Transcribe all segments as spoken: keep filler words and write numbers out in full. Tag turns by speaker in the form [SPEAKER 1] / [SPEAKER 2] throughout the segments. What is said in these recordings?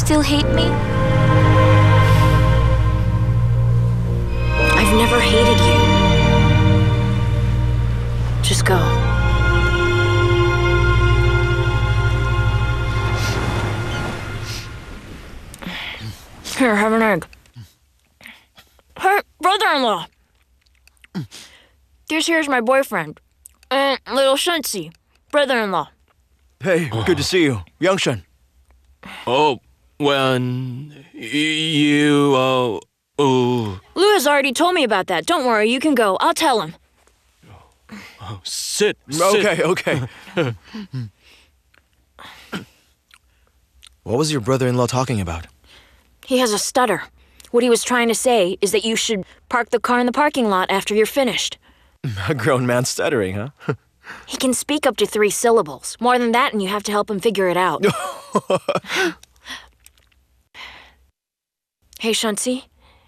[SPEAKER 1] still hate me?
[SPEAKER 2] I've never hated you. Just go. Here, have an egg. Hey, brother-in-law. This here's my boyfriend. And little Shensi, brother-in-law.
[SPEAKER 3] Hey, good to see you. Youngshan.
[SPEAKER 4] Oh, when you, uh, oh,
[SPEAKER 2] Lou has already told me about that. Don't worry, you can go. I'll tell him.
[SPEAKER 4] sit, sit.
[SPEAKER 3] Okay, okay. What was your brother-in-law talking about?
[SPEAKER 2] He has a stutter. What he was trying to say is that you should park the car in the parking lot after you're finished.
[SPEAKER 3] A grown man stuttering, huh?
[SPEAKER 2] He can speak up to three syllables. More than that, and you have to help him figure it out. Hey, Shansi.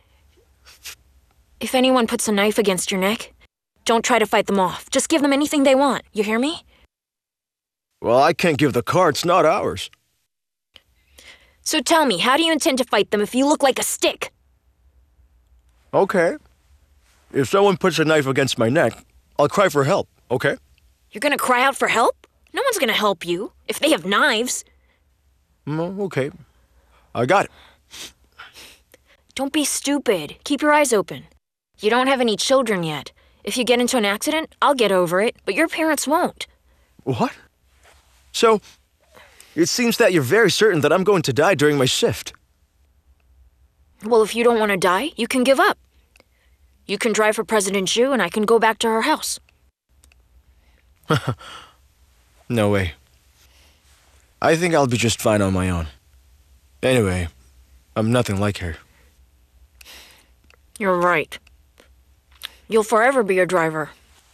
[SPEAKER 2] If anyone puts a knife against your neck, don't try to fight them off. Just give them anything they want. You hear me?
[SPEAKER 3] Well, I can't give the car. It's not ours.
[SPEAKER 2] So tell me, how do you intend to fight them if you look like a stick?
[SPEAKER 3] Okay. If someone puts a knife against my neck, I'll cry for help, okay?
[SPEAKER 2] You're gonna cry out for help? No one's gonna help you if they have knives.
[SPEAKER 3] Mm, okay. I got it.
[SPEAKER 2] Don't be stupid. Keep your eyes open. You don't have any children yet. If you get into an accident, I'll get over it, but your parents won't.
[SPEAKER 3] What? So, it seems that you're very certain that I'm going to die during my shift.
[SPEAKER 2] Well, if you don't want to die, you can give up. You can drive for President Xu, and I can go back to her house.
[SPEAKER 3] No way. I think I'll be just fine on my own. Anyway, I'm nothing like her.
[SPEAKER 2] You're right. You'll forever be a driver.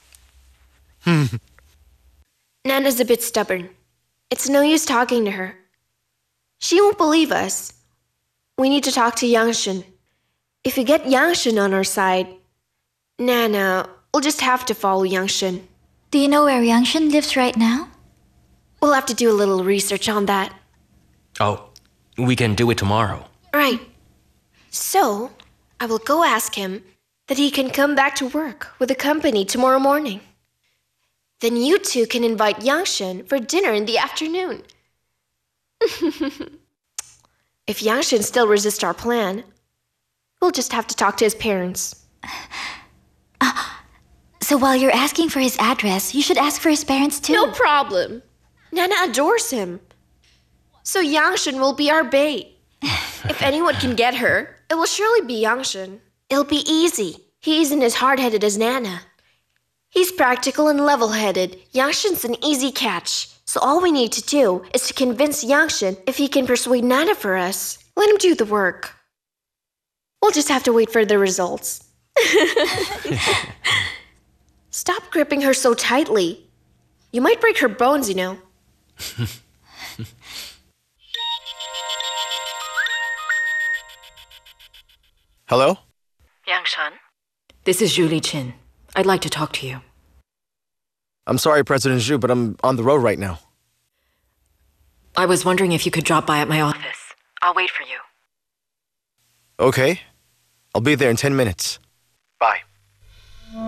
[SPEAKER 5] Nana's a bit stubborn. It's no use talking to her. She won't believe us. We need to talk to Yangshan. If we get Yangshan on our side, Nana, we'll just have to follow Yangshan.
[SPEAKER 1] Do you know where Yangshan lives right now?
[SPEAKER 5] We'll have to do a little research on that.
[SPEAKER 6] Oh, we can do it tomorrow.
[SPEAKER 5] Right. So, I will go ask him that he can come back to work with the company tomorrow morning. Then you two can invite Yangshan for dinner in the afternoon. If Yangshan still resists our plan, we'll just have to talk to his parents.
[SPEAKER 1] Uh, so while you're asking for his address, you should ask for his parents too.
[SPEAKER 5] No problem. Nana adores him. So Yangshan will be our bait. If anyone can get her, it will surely be Yangshan. It'll be easy. He isn't as hard-headed as Nana. He's practical and level-headed. Yangshan's an easy catch. So all we need to do is to convince Yangshan if he can persuade Nana for us. Let him do the work. We'll just have to wait for the results. Stop gripping her so tightly. You might break her bones, you know.
[SPEAKER 3] Hello?
[SPEAKER 2] Yangshan? This is Julie Chin. I'd like to talk to you.
[SPEAKER 3] I'm sorry, President Xu, but I'm on the road right now.
[SPEAKER 2] I was wondering if you could drop by at my office. I'll wait for you.
[SPEAKER 3] Okay. I'll be there in ten minutes. Bye.